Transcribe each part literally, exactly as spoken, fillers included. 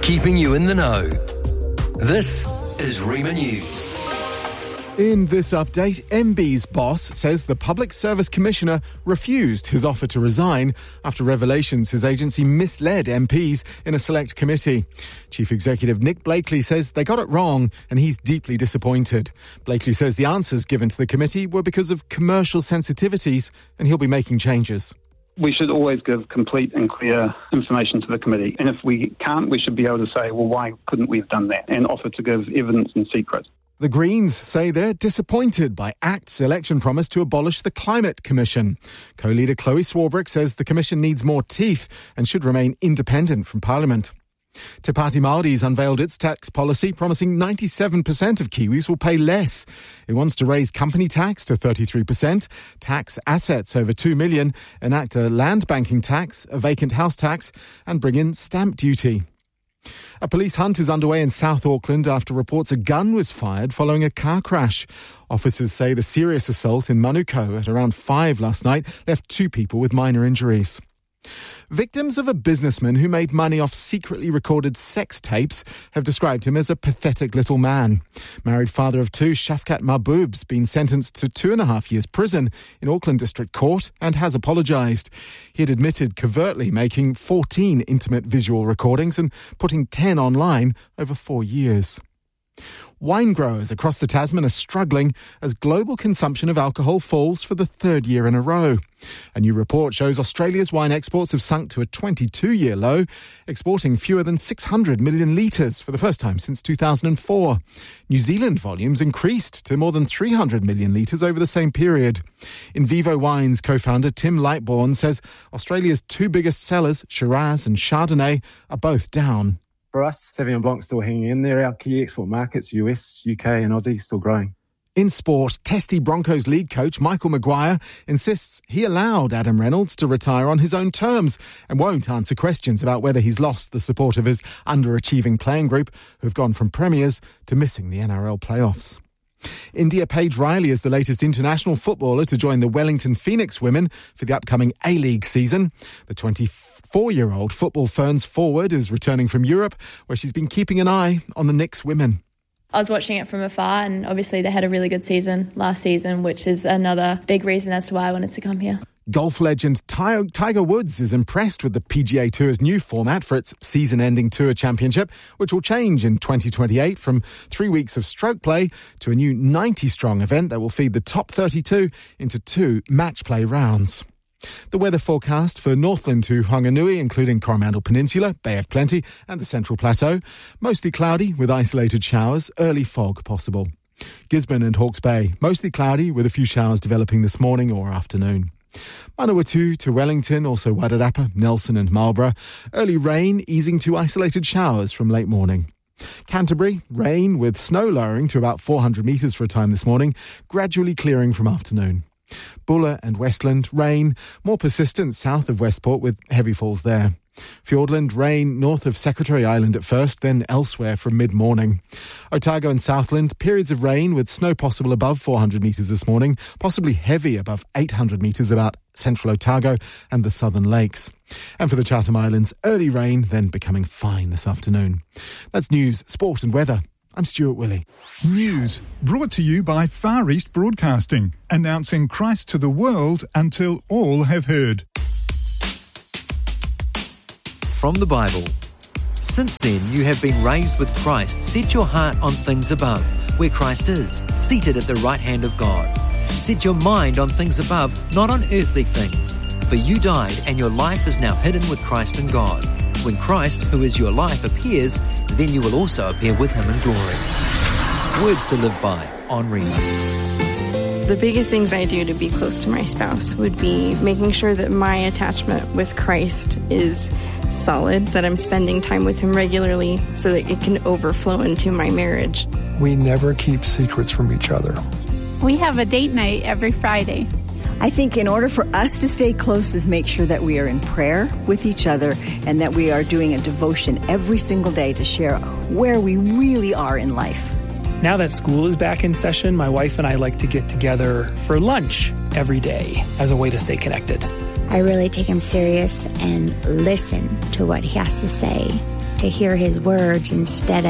keeping you in the know. This is Rima News. In this update, M B's boss says the Public Service Commissioner refused his offer to resign after revelations his agency misled M Ps in a select committee. Chief Executive Nick Blakely says they got it wrong and he's deeply disappointed. Blakely says the answers given to the committee were because of commercial sensitivities and he'll be making changes. We should always give complete and clear information to the committee. And if we can't, we should be able to say, well, why couldn't we have done that? And offer to give evidence in secret. The Greens say they're disappointed by ACT's election promise to abolish the Climate Commission. Co-leader Chloe Swarbrick says the commission needs more teeth and should remain independent from Parliament. Te Pāti Māori's unveiled its tax policy, promising ninety-seven percent of Kiwis will pay less. It wants to raise company tax to thirty-three percent, tax assets over two million dollars, enact a land banking tax, a vacant house tax, and bring in stamp duty. A police hunt is underway in South Auckland after reports a gun was fired following a car crash. Officers say the serious assault in Manukau at around five last night left two people with minor injuries. Victims of a businessman who made money off secretly recorded sex tapes have described him as a pathetic little man. Married father of two, Shafkat Mahboob's been sentenced to two and a half years prison in Auckland District Court and has apologised. He had admitted covertly making fourteen intimate visual recordings and putting ten online over four years. Wine growers across the Tasman are struggling as global consumption of alcohol falls for the third year in a row. A new report shows Australia's wine exports have sunk to a twenty-two-year low, exporting fewer than six hundred million litres for the first time since two thousand four. New Zealand volumes increased to more than three hundred million litres over the same period. In Vivo Wines co-founder Tim Lightbourne says Australia's two biggest sellers, Shiraz and Chardonnay, are both down. For us, Sauvignon Blanc still hanging in there. Our key export markets, U S, U K and Aussie, still growing. In sport, testy Broncos league coach Michael Maguire insists he allowed Adam Reynolds to retire on his own terms and won't answer questions about whether he's lost the support of his underachieving playing group who've gone from premiers to missing the N R L playoffs. India Paige Riley is the latest international footballer to join the Wellington Phoenix women for the upcoming A-League season. The twenty-four-year-old football Ferns forward is returning from Europe, where she's been keeping an eye on the Knicks women. I was watching it from afar and obviously they had a really good season last season, which is another big reason as to why I wanted to come here. Golf legend Tiger Woods is impressed with the P G A Tour's new format for its season-ending Tour Championship, which will change in twenty twenty-eight from three weeks of stroke play to a new ninety-strong event that will feed the top thirty-two into two match play rounds. The weather forecast for Northland to Whanganui, including Coromandel Peninsula, Bay of Plenty and the Central Plateau. Mostly cloudy with isolated showers, early fog possible. Gisborne and Hawke's Bay, mostly cloudy with a few showers developing this morning or afternoon. Manawatu to Wellington, also Wairarapa, Nelson and Marlborough. Early rain easing to isolated showers from late morning. Canterbury, rain with snow lowering to about four hundred metres for a time this morning, gradually clearing from afternoon. Buller and Westland, rain, more persistent south of Westport with heavy falls there. Fiordland, rain north of Secretary Island at first, then elsewhere from mid-morning. Otago and Southland, periods of rain with snow possible above four hundred metres this morning, possibly heavy above eight hundred metres about central Otago and the southern lakes. And for the Chatham Islands, early rain, then becoming fine this afternoon. That's news, sport and weather. I'm Stuart Willey. News brought to you by Far East Broadcasting, announcing Christ to the world until all have heard. From the Bible. Since then you have been raised with Christ. Set your heart on things above, where Christ is, seated at the right hand of God. Set your mind on things above, not on earthly things. For you died, and your life is now hidden with Christ in God. When Christ, who is your life, appears, then you will also appear with him in glory. Words to live by on Rima. The biggest things I do to be close to my spouse would be making sure that my attachment with Christ is solid, that I'm spending time with him regularly so that it can overflow into my marriage. We never keep secrets from each other. We have a date night every Friday. I think in order for us to stay close is make sure that we are in prayer with each other and that we are doing a devotion every single day to share where we really are in life. Now that school is back in session, my wife and I like to get together for lunch every day as a way to stay connected. I really take him serious and listen to what he has to say. to hear his words instead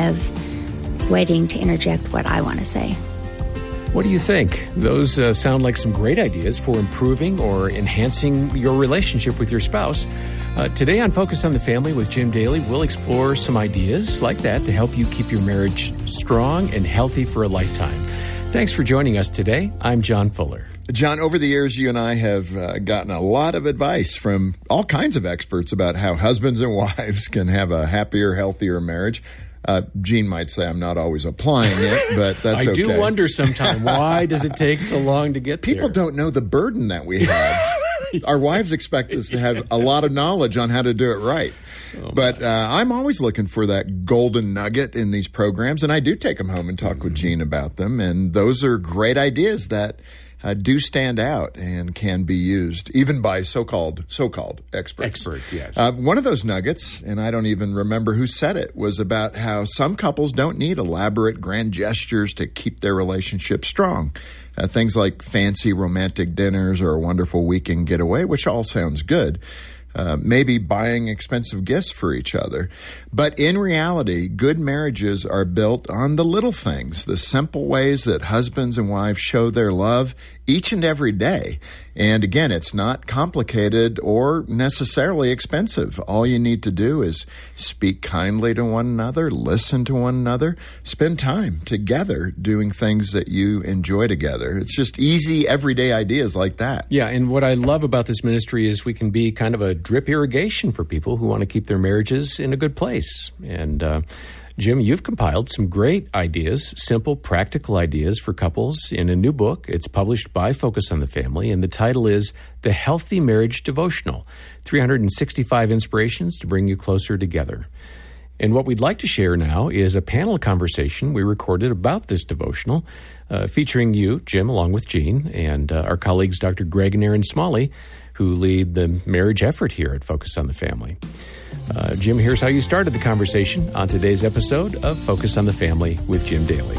of waiting to interject what I want to say. What do you think? Those uh, sound like some great ideas for improving or enhancing your relationship with your spouse. Uh, today on Focus on the Family with Jim Daly, we'll explore some ideas like that to help you keep your marriage strong and healthy for a lifetime. Thanks for joining us today. I'm John Fuller. John, over the years, you and I have uh, gotten a lot of advice from all kinds of experts about how husbands and wives can have a happier, healthier marriage. Uh, Gene might say I'm not always applying it, but that's I okay. do wonder sometimes, why does it take so long to get People there? don't know the burden that we have. Our wives expect us to have a lot of knowledge on how to do it right. Oh, but uh, I'm always looking for that golden nugget in these programs, and I do take them home and talk mm-hmm. with Gene about them. And those are great ideas that uh, do stand out and can be used, even by so-called so-called experts. Experts, yes. Uh, one of those nuggets, and I don't even remember who said it, was about how some couples don't need elaborate grand gestures to keep their relationship strong. Uh, things like fancy romantic dinners or a wonderful weekend getaway, which all sounds good. Uh, maybe buying expensive gifts for each other. But in reality, good marriages are built on the little things, the simple ways that husbands and wives show their love each and every day. And again, it's not complicated or necessarily expensive. All you need to do is speak kindly to one another, listen to one another, spend time together doing things that you enjoy together. It's just easy, everyday ideas like that. Yeah, and what I love about this ministry is we can be kind of a drip irrigation for people who want to keep their marriages in a good place. And uh, Jim, you've compiled some great ideas, simple, practical ideas for couples in a new book. It's published by Focus on the Family, and the title is The Healthy Marriage Devotional, three hundred sixty-five Inspirations to Bring You Closer Together. And what we'd like to share now is a panel conversation we recorded about this devotional, uh, featuring you, Jim, along with Gene, and uh, our colleagues, Doctor Greg and Erin Smalley, who lead the marriage effort here at Focus on the Family. Uh, Jim, here's how you started the conversation on today's episode of Focus on the Family with Jim Daly.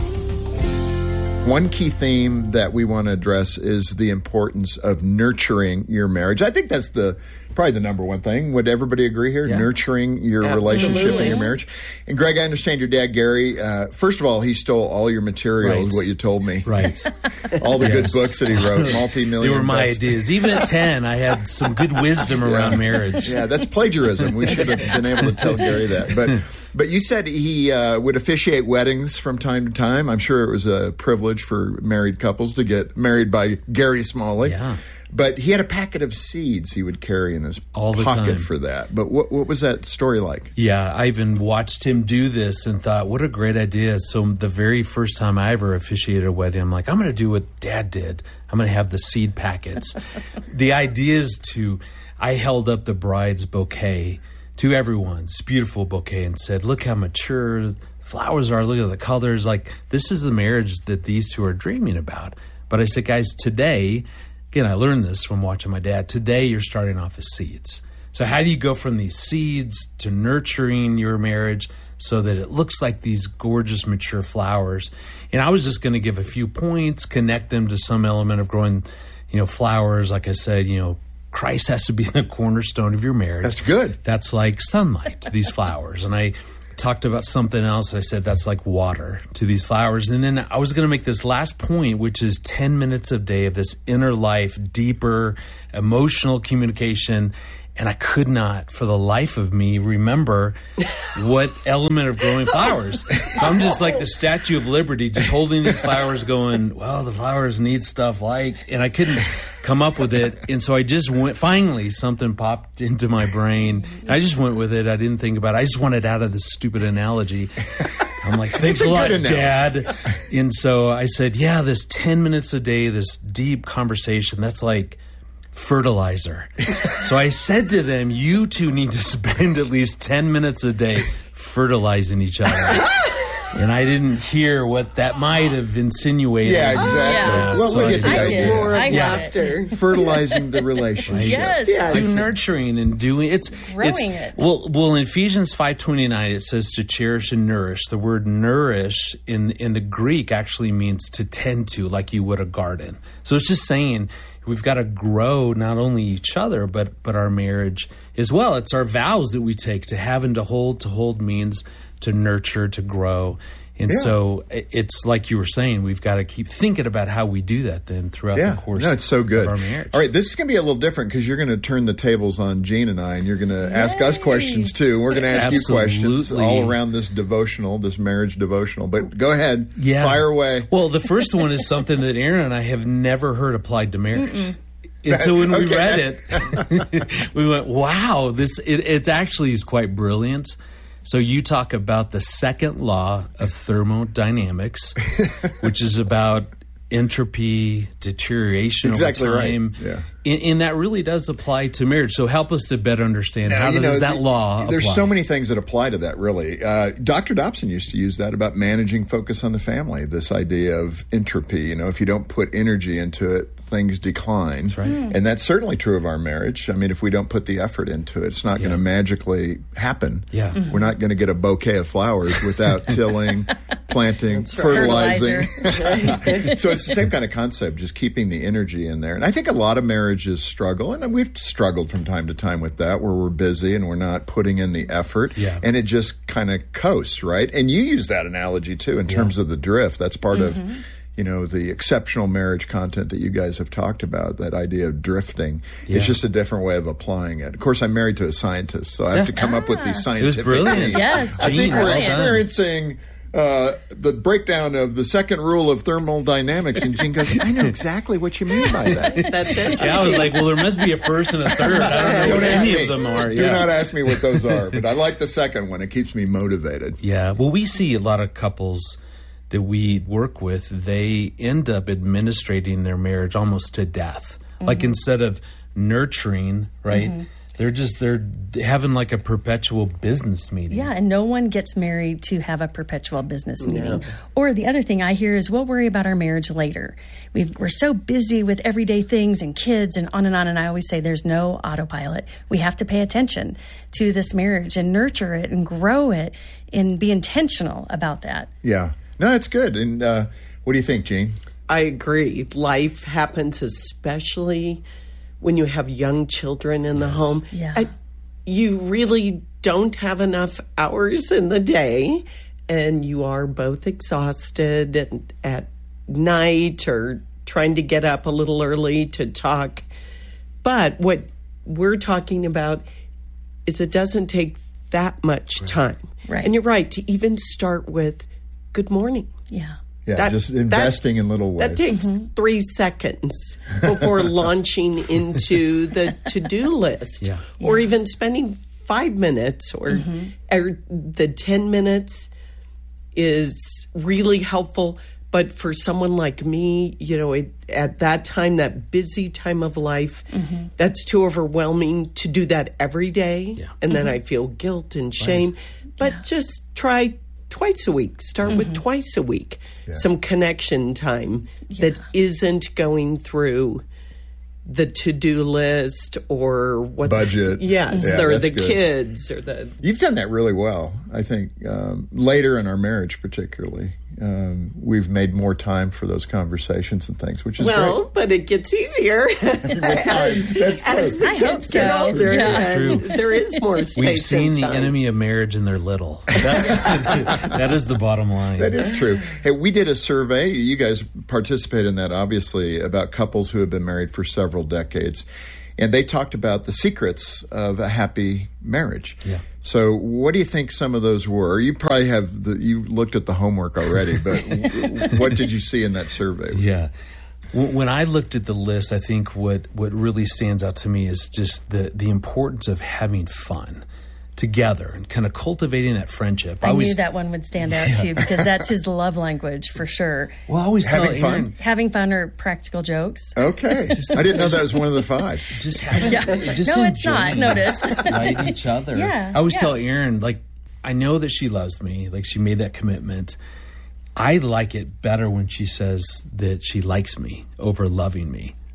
One key theme that we want to address is the importance of nurturing your marriage. I think that's the probably the number one thing. Would everybody agree here? Yeah. Nurturing your Absolutely. relationship and your marriage. And Greg, I understand your dad, Gary, uh, first of all, he stole all your materials, right. what you told me. Right. all the yes. good books that he wrote, multi-million. They were my best. ideas. Even at ten, I had some good wisdom yeah. around marriage. Yeah, that's plagiarism. We should have been able to tell Gary that. But But you said he uh, would officiate weddings from time to time. I'm sure it was a privilege for married couples to get married by Gary Smalley. Yeah. But he had a packet of seeds he would carry in his All the pocket time. for that. But what what was that story like? Yeah, I even watched him do this and thought, what a great idea. So the very first time I ever officiated a wedding, I'm like, I'm going to do what Dad did. I'm going to have the seed packets. The idea is to, I held up the bride's bouquet to everyone, this beautiful bouquet, and said, look how mature flowers are, look at the colors. Like, this is the marriage that these two are dreaming about. But I said, guys, today, again, I learned this from watching my dad, today you're starting off as seeds. So how do you go from these seeds to nurturing your marriage so that it looks like these gorgeous, mature flowers? And I was just going to give a few points, connect them to some element of growing, you know, flowers. Like I said, you know, Christ has to be the cornerstone of your marriage. That's good. That's like sunlight to these flowers. And I talked about something else. I said that's like water to these flowers. And then I was going to make this last point, which is ten minutes a day of this inner life, deeper, emotional communication. And I could not, for the life of me, remember what element of growing flowers. So I'm just like the Statue of Liberty, just holding these flowers going, well, the flowers need stuff like, and I couldn't come up with it. And so I just went, finally, something popped into my brain. And I just went with it. I didn't think about it. I just wanted out of this stupid analogy. I'm like, thanks a lot, Dad. And so I said, yeah, this ten minutes a day, this deep conversation, that's like fertilizer. So I said to them, you two need to spend at least ten minutes a day fertilizing each other. And I didn't hear what that might have insinuated. Yeah, exactly. Oh, yeah. Yeah, well, so we get the I idea. did. Roar of I got laughter. it. Fertilizing the relationship. Yes. Yes. Do nurturing and doing it's Growing it's, it. Well, well, in Ephesians five twenty-nine it says to cherish and nourish. The word nourish in in the Greek actually means to tend to, like you would a garden. So it's just saying we've got to grow not only each other, but but our marriage as well. It's our vows that we take to have and to hold. To hold means to nurture, to grow. And yeah. so it's like you were saying, we've got to keep thinking about how we do that then throughout yeah. the course no, it's so good. of our marriage. All right, this is going to be a little different because you're going to turn the tables on Gene and I, and you're going to ask us questions too. We're going to ask Absolutely. you questions all around this devotional, this marriage devotional. But go ahead, yeah. fire away. Well, the first one is something that Aaron and I have never heard applied to marriage. Mm-mm. And so when we okay. read it, we went, wow, this it, it actually is quite brilliant. So you talk about the second law of thermodynamics, which is about entropy, deterioration exactly over time. Right. Yeah. And, and that really does apply to marriage. So help us to better understand now, how you does know, that law There's apply? so many things that apply to that, really. Uh, Doctor Dobson used to use that about managing focus on the family, this idea of entropy. You know, if you don't put energy into it, things decline. That's right. Mm. And that's certainly true of our marriage. I mean, if we don't put the effort into it, it's not Yeah. going to magically happen. Yeah. Mm-hmm. We're not going to get a bouquet of flowers without tilling, planting, That's fertilizing. Fertilizer. So it's the same kind of concept, just keeping the energy in there. And I think a lot of marriages struggle, and we've struggled from time to time with that, where we're busy and we're not putting in the effort. Yeah. And it just kind of coasts, right? And you use that analogy, too, in terms Yeah. of the drift. That's part Mm-hmm. of... you know, the exceptional marriage content that you guys have talked about, that idea of drifting. Yeah. It's just a different way of applying it. Of course, I'm married to a scientist, so I have to come up with these scientific brilliant. things. Yes. I think Gene, we're well done. experiencing uh, the breakdown of the second rule of thermodynamics, and Gene goes, I know exactly what you mean by that. That's it. Yeah, I was like, well, there must be a first and a third. I don't know Don't what ask any me. of them are. Do Yeah. not ask me what those are, but I like the second one. It keeps me motivated. Yeah. Well, we see a lot of couples that we work with, they end up administrating their marriage almost to death. Mm-hmm. Like instead of nurturing, right? Mm-hmm. They're just, they're having like a perpetual business meeting. Yeah, and no one gets married to have a perpetual business meeting. Yeah. Or the other thing I hear is we'll worry about our marriage later. We've, we're so busy with everyday things and kids and on and on. And I always say there's no autopilot. We have to pay attention to this marriage and nurture it and grow it and be intentional about that. Yeah. No, it's good. And uh, what do you think, Gene? I agree. Life happens, especially when you have young children in the Yes. home. Yeah. I, you really don't have enough hours in the day, and you are both exhausted and at night or trying to get up a little early to talk. But what we're talking about is it doesn't take that much time. Right. And you're right, to even start with good morning. Yeah. Yeah, That- just investing in little ways. That takes three seconds before launching into the to-do list. Yeah. Or even spending five minutes or, or the ten minutes is really helpful. But for someone like me, you know, it, at that time, that busy time of life, that's too overwhelming to do that every day. Yeah. And then I feel guilt and shame. But just try twice a week. Start with twice a week. Yeah. Some connection time that isn't going through the to-do list or what Budget. The, yes, Yeah, or that's the good. kids or the. You've done that really well, I think. Um, later in our marriage, particularly, um, we've made more time for those conversations and things, which is Well, great. but it gets easier With time. That's as true. the I hope kids get so. older. Yeah. That's true. and there is more space. We've seen and the time. enemy of marriage and they're little. That's, that is the bottom line. That is true. Hey, we did a survey. You guys participated in that, obviously, about couples who have been married for several decades. And they talked about the secrets of a happy marriage. Yeah. So what do you think some of those were? You probably have the, you looked at the homework already, but what did you see in that survey? Yeah. W- When I looked at the list, I think what, what really stands out to me is just the, the importance of having fun together and kind of cultivating that friendship. I always, knew that one would stand out too because that's his love language for sure. Well, I always Having tell fun? Aaron, Having fun or practical jokes. Okay. I didn't know that was one of the five. just having, Yeah. just No, it's not. enjoying Notice. right, each other. Yeah, I always yeah. tell Erin, like, I know that she loves me. Like, she made that commitment. I like it better when she says that she likes me over loving me.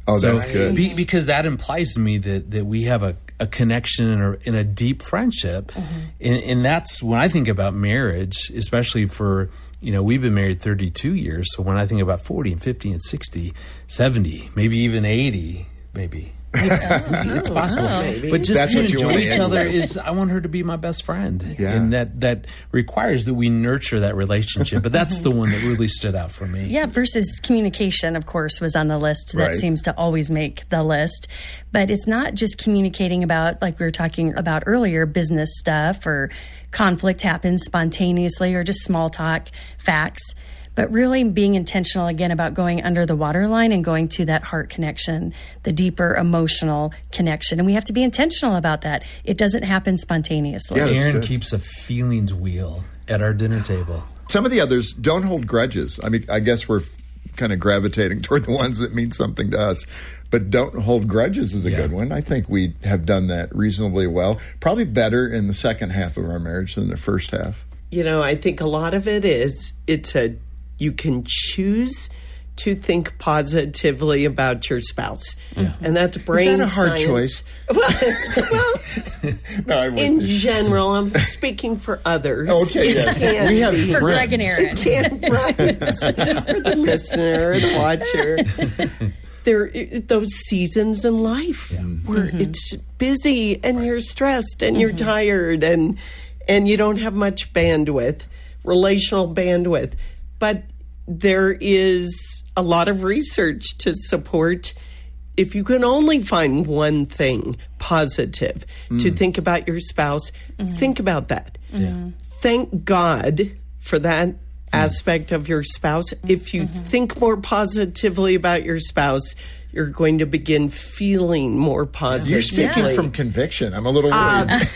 Oh, so, that's good. Be, because that implies to me that, that we have a, a connection and a, and a deep friendship. Mm-hmm. And, and that's when I think about marriage, especially for, you know, we've been married thirty-two years. So when I think about forty and fifty and sixty, seventy, maybe even eighty, maybe. Yeah, it's possible, oh, but just That's to enjoy each other is. I want her to be my best friend, yeah. and that that requires that we nurture that relationship. But that's the one that really stood out for me. Yeah, versus communication, of course, was on the list. That right. seems to always make the list. But it's not just communicating about, like we were talking about earlier, business stuff or conflict happens spontaneously or just small talk facts. But really being intentional, again, about going under the waterline and going to that heart connection, the deeper emotional connection. And we have to be intentional about that. It doesn't happen spontaneously. Yeah, Aaron keeps a feelings wheel at our dinner table. Some of the others don't hold grudges. I mean, I guess we're kind of gravitating toward the ones that mean something to us. But don't hold grudges is a yeah. good one. I think we have done that reasonably well. Probably better in the second half of our marriage than the first half. You know, I think a lot of it is it's a you can choose to think positively about your spouse. Yeah. And that's brain Is that a hard science. choice? Well, well no, I in general, I'm speaking for others. Okay, yes. We have for Greg and Aaron. Can't, right. For the listener or the watcher. There those seasons in life yeah. where mm-hmm. it's busy and right. you're stressed and mm-hmm. you're tired and and you don't have much bandwidth, relational bandwidth. But there is a lot of research to support if you can only find one thing positive mm. to think about your spouse, mm-hmm. think about that. Mm-hmm. Thank God for that mm. aspect of your spouse. If you mm-hmm. think more positively about your spouse, you're going to begin feeling more positive. You're speaking yeah. from conviction. I'm a little worried. Um,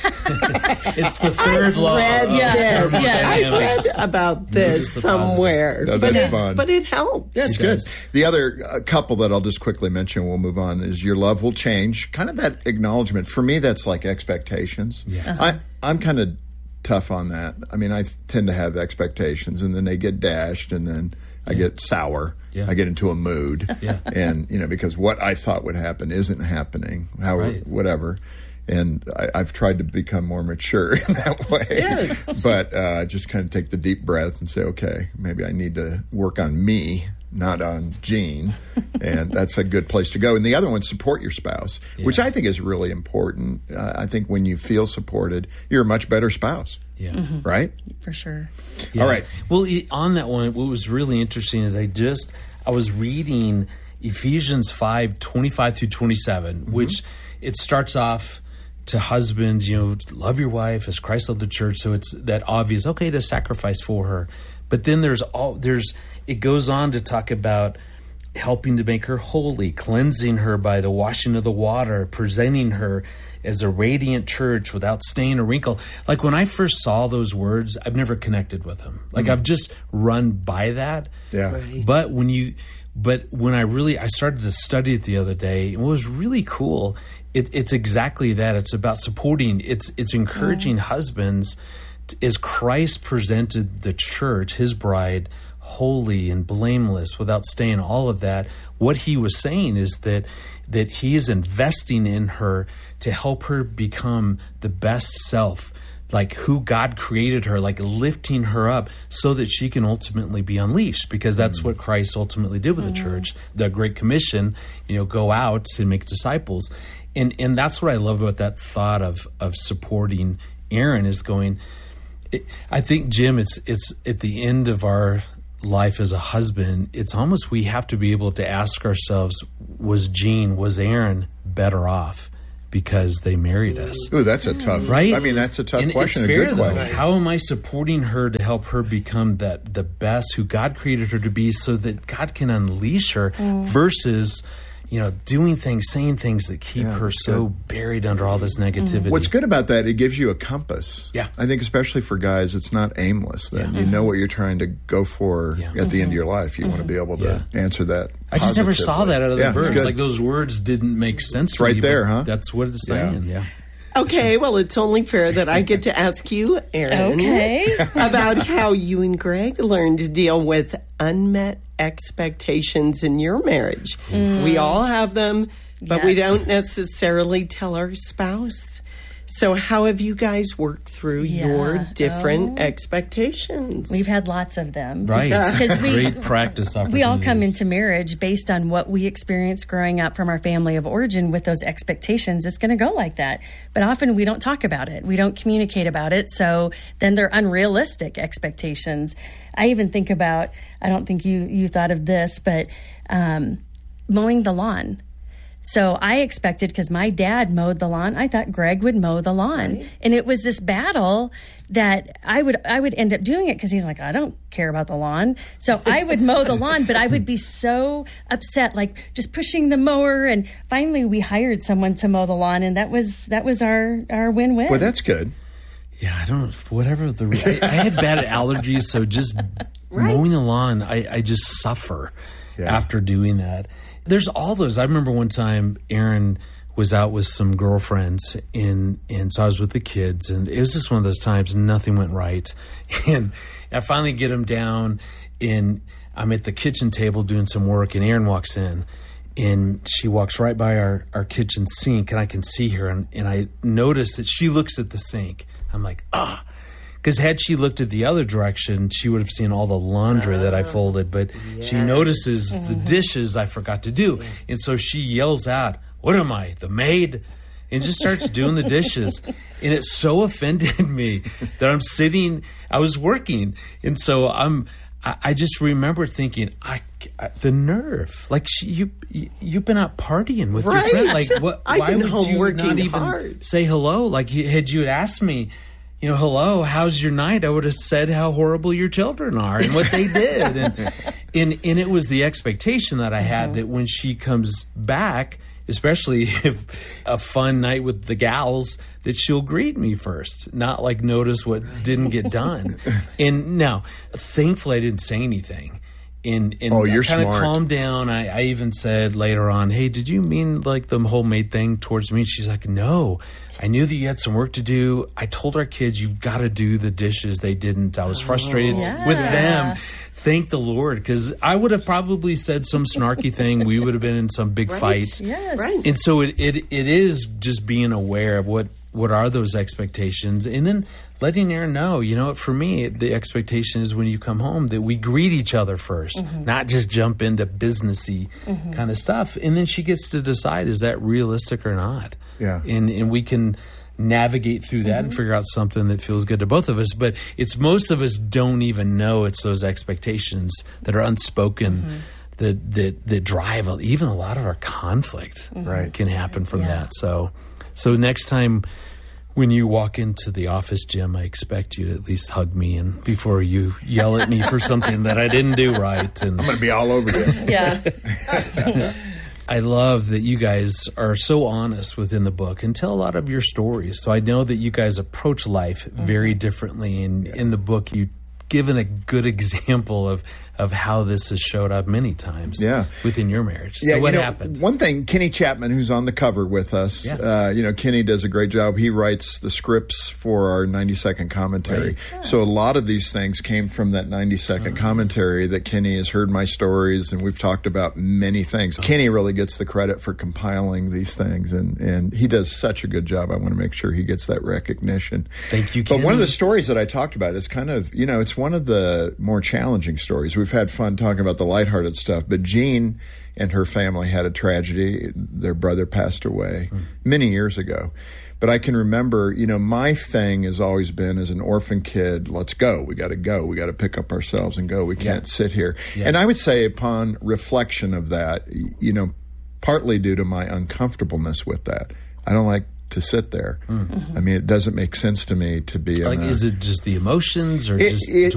it's the third I've law. Read, yes, yes. I've read about this somewhere. No, but that's it, fun. But it helps. That's it good. Does. The other uh, couple that I'll just quickly mention, we'll move on, is your love will change. Kind of that acknowledgement. For me, that's like expectations. Yeah. Uh-huh. I, I'm kind of tough on that. I mean, I tend to have expectations, and then they get dashed, and then I yeah. get sour. Yeah. I get into a mood. Yeah. And, you know, because what I thought would happen isn't happening, how, right. whatever. And I, I've tried to become more mature in that way. Yes. But uh, just kind of take the deep breath and say, okay, maybe I need to work on me, not on Gene. And that's a good place to go. And the other one, support your spouse, yeah. which I think is really important. Uh, I think when you feel supported, you're a much better spouse. Yeah. Mm-hmm. Right? For sure. Yeah. All right. Well, on that one, what was really interesting is I just, I was reading Ephesians five, twenty-five through twenty-seven, mm-hmm. which it starts off to husbands, you know, love your wife as Christ loved the church. So it's that obvious, okay, to sacrifice for her. But then there's all, there's, it goes on to talk about helping to make her holy, cleansing her by the washing of the water, presenting her as a radiant church without stain or wrinkle. Like when I first saw those words, I've never connected with them. Like mm-hmm. I've just run by that. Yeah. Right. But when you, but when I really, I started to study it the other day, and what was really cool, it, it's exactly that. It's about supporting, it's, it's encouraging mm-hmm. husbands to, as Christ presented the church, his bride, holy and blameless, without stain, all of that. What he was saying is that that he is investing in her to help her become the best self, like who God created her, like lifting her up so that she can ultimately be unleashed, because that's mm-hmm. what Christ ultimately did with mm-hmm. the church, the Great Commission, you know, go out and make disciples. And and that's what I love about that thought of of supporting Aaron is going, it, I think, Jim, it's it's at the end of our life as a husband, it's almost we have to be able to ask ourselves, was Gene, was Aaron better off because they married us? Ooh, that's a tough, right? I mean, that's a tough and question, it's a fair, good though. question. How am I supporting her to help her become that the best who God created her to be so that God can unleash her mm. versus, you know, doing things, saying things that keep yeah, her so good. buried under all this negativity. What's good about that, it gives you a compass. Yeah. I think especially for guys, it's not aimless then. Yeah. You know what you're trying to go for yeah. at the mm-hmm. end of your life. You mm-hmm. want to be able to yeah. answer that I just never saw that out of the yeah, verse. Like those words didn't make sense it's to right me. there, huh? That's what it's saying, yeah. yeah. Okay, well, it's only fair that I get to ask you, Erin, okay. about how you and Greg learned to deal with unmet expectations in your marriage. Mm. We all have them, but yes. we don't necessarily tell our spouse. So how have you guys worked through yeah. your different oh. expectations? We've had lots of them. Right. we, Great practice opportunities. We all come into marriage based on what we experienced growing up from our family of origin with those expectations. It's going to go like that. But often we don't talk about it. We don't communicate about it. So then they're unrealistic expectations. I even think about, I don't think you, you thought of this, but um, mowing the lawn. So I expected, because my dad mowed the lawn, I thought Greg would mow the lawn. Right. And it was this battle that I would I would end up doing it because he's like, I don't care about the lawn. So I would mow the lawn, but I would be so upset, like just pushing the mower. And finally we hired someone to mow the lawn, and that was that was our, our win-win. Well, that's good. Yeah, I don't, whatever the, I, I had bad allergies, so just right. mowing the lawn, I, I just suffer yeah. after doing that. There's all those. I remember one time Erin was out with some girlfriends, and, and so I was with the kids, and it was just one of those times nothing went right. And I finally get them down, and I'm at the kitchen table doing some work, and Erin walks in, and she walks right by our, our kitchen sink, and I can see her, and, and I notice that she looks at the sink. I'm like, ah. Because had she looked at the other direction, she would have seen all the laundry uh, that I folded. But yes. she notices the dishes I forgot to do. And so she yells out, what am I, the maid? And just starts doing the dishes. And it so offended me that I'm sitting, I was working. And so I'm, I, I just remember thinking, I, I, the nerve. Like, she, you, you, you've been out partying with right. your friend. Like, what, I've why been would home you working not even hard. say hello? Like, had you asked me, you know, hello, how's your night? I would have said how horrible your children are and what they did. And, and, and it was the expectation that I had mm-hmm. that when she comes back, especially if a fun night with the gals, that she'll greet me first, not like notice what didn't get done. And now, thankfully, I didn't say anything. And, and oh, you're I kind of smart. calmed down. I, I even said later on, hey, did you mean like the whole maid thing towards me? She's like, no. I knew that you had some work to do. I told our kids, you got to do the dishes. They didn't. I was frustrated oh, yeah. with them. Thank the Lord, because I would have probably said some snarky thing. We would have been in some big right. fight. Yes. Right. And so it, it it is just being aware of what, what are those expectations, and then letting Erin know, you know, for me, the expectation is when you come home that we greet each other first, mm-hmm. not just jump into businessy mm-hmm. kind of stuff. And then she gets to decide, is that realistic or not? Yeah. And and we can navigate through that mm-hmm. and figure out something that feels good to both of us. But it's most of us don't even know it's those expectations that are unspoken mm-hmm. that, that that drive even a lot of our conflict mm-hmm. right. can happen from yeah. that. So so next time when you walk into the office, Jim, I expect you to at least hug me and before you yell at me for something that I didn't do right. And I'm going to be all over you. Yeah. I love that you guys are so honest within the book and tell a lot of your stories. So I know that you guys approach life very mm-hmm. differently. And yeah. in the book, you've given a good example of, of how this has showed up many times yeah. within your marriage. Yeah, so what you know, happened? One thing, Kenny Chapman, who's on the cover with us, yeah. uh, you know, Kenny does a great job. He writes the scripts for our ninety-second commentary. Right. Yeah. So a lot of these things came from that ninety-second uh-huh. commentary that Kenny has heard my stories, and we've talked about many things. Uh-huh. Kenny really gets the credit for compiling these things, and, and he does such a good job. I want to make sure he gets that recognition. Thank you, Kenny. But one of the stories that I talked about is kind of, you know, it's one of the more challenging stories. We've had fun talking about the lighthearted stuff, but Jean and her family had a tragedy. Their brother passed away mm. many years ago. But I can remember, you know, my thing has always been as an orphan kid, let's go. We got to go. We got to pick up ourselves and go. We can't yeah. sit here. Yeah. And I would say upon reflection of that, you know, partly due to my uncomfortableness with that, I don't like to sit there. Mm-hmm. I mean, it doesn't make sense to me to be like, in a, is it just the emotions or it, just it,